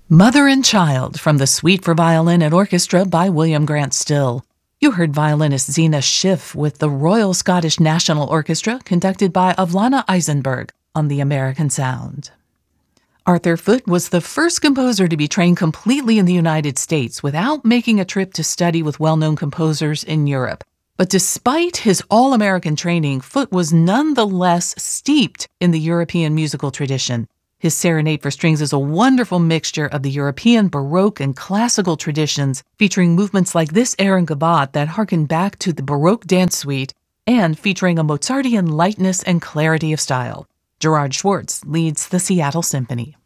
Mother and Child from the Suite for Violin and Orchestra by William Grant Still. You heard violinist Zena Schiff with the Royal Scottish National Orchestra conducted by Avlana Eisenberg on the American Sound. Arthur Foote was the first composer to be trained completely in the United States without making a trip to study with well-known composers in Europe. But despite his all-American training, Foote was nonetheless steeped in the European musical tradition. His Serenade for Strings is a wonderful mixture of the European Baroque and classical traditions, featuring movements like this air and gavotte that harken back to the Baroque dance suite, and featuring a Mozartian lightness and clarity of style. Gerard Schwartz leads the Seattle Symphony.